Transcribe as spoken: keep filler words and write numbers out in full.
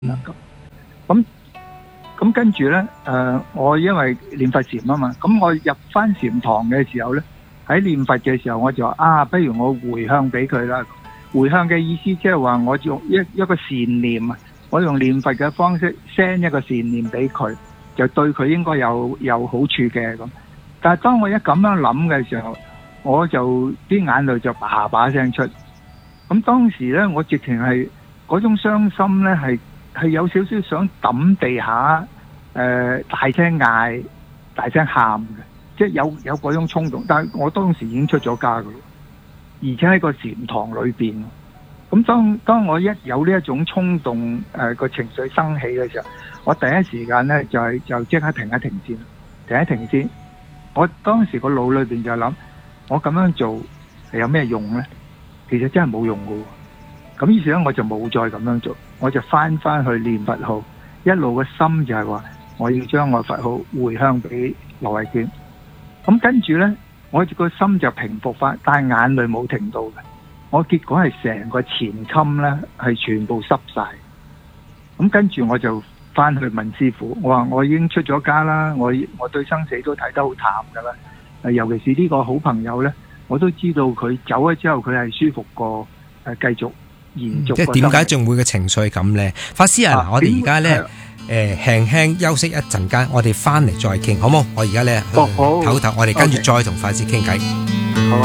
啦咁。咁咁跟住咧，誒、呃，我因為練佛禪啊嘛，咁我入翻禪堂嘅時候咧，喺練佛嘅時候，我就話啊，不如我回向俾佢啦。回向嘅意思即係話，我用一一個善念啊，我用練佛嘅方式 send 一個善念俾佢，就對佢應該有有好處嘅咁。但係當我一咁樣諗嘅時候，我就啲眼淚就叭叭聲出。咁當時咧，我直情係嗰種傷心咧，係係有少少想揼地下，誒、呃、大聲嗌、大聲喊嘅，即係有有嗰種衝動。但係我當時已經出咗家噶啦，而且喺個禪堂裏邊。咁當當我一有呢一種衝動，誒、呃、個情緒生起嘅時候，我第一時間咧就係、是、就即刻停一停先，停一停先。我當時個腦裏邊就諗，我咁樣做係有咩用呢？其實真係冇用噶。咁於是咧，我就冇再咁樣做，我就翻翻去念佛號，一路個心就係話，我要將我佛號回向俾羅慧娟。咁跟住呢，我個心就平復翻，但係眼淚冇停到嘅。我結果係成個前襟呢係全部濕晒。咁跟住我就翻去問師父，我話我已經出咗家啦，我我對生死都睇得好淡噶啦。尤其是呢個好朋友呢，我都知道佢走咗之後，佢係舒服過誒繼續延續。 即係點解仲會嘅情緒咁呢？法師啊，我哋而家呢誒輕輕休息一陣間，我哋翻嚟再傾好冇？我而家呢唞唞，我哋跟住再同法師傾偈。